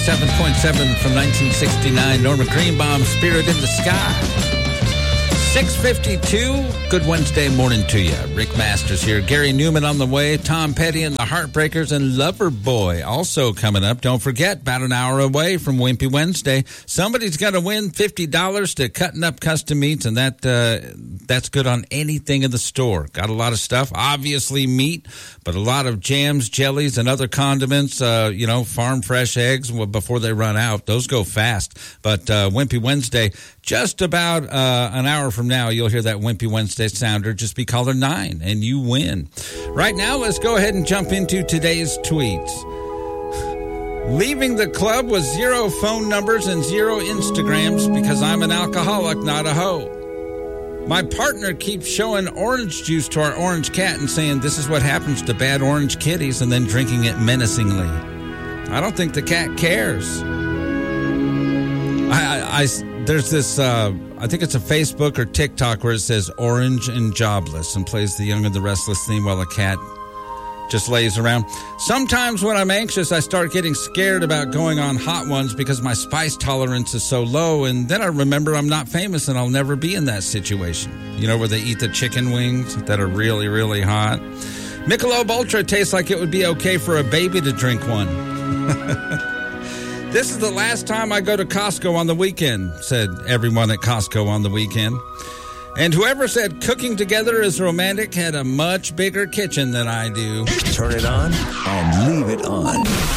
97.7 from 1969. Norma Greenbaum, Spirit in the Sky. 6:52. Good Wednesday morning to you. Rick Masters here. Gary Newman on the way. Tom Petty and the Heartbreakers and Loverboy also coming up. Don't forget, about an hour away from Wimpy Wednesday, somebody's going to win $50 to Cutting Up Custom Meats, and that's good on anything in the store. Got a lot of stuff, obviously meat, but a lot of jams, jellies, and other condiments. Farm fresh eggs before they run out. Those go fast. But Wimpy Wednesday, just about an hour from now, you'll hear that Wimpy Wednesday sounder. Just be caller 9 and you win. Right now, let's go ahead and jump into today's tweets. Leaving the club with 0 phone numbers and 0 Instagrams because I'm an alcoholic, not a hoe. My partner keeps showing orange juice to our orange cat and saying this is what happens to bad orange kitties, and then drinking it menacingly. I don't think the cat cares. There's this, I think it's a Facebook or TikTok where it says orange and jobless and plays the Young and the Restless theme while a cat just lays around. Sometimes when I'm anxious, I start getting scared about going on Hot Ones because my spice tolerance is so low, and then I remember I'm not famous and I'll never be in that situation. You know, where they eat the chicken wings that are really, really hot. Michelob Ultra tastes like it would be okay for a baby to drink one. This is the last time I go to Costco on the weekend, said everyone at Costco on the weekend. And whoever said cooking together is romantic had a much bigger kitchen than I do. Turn it on and leave it on.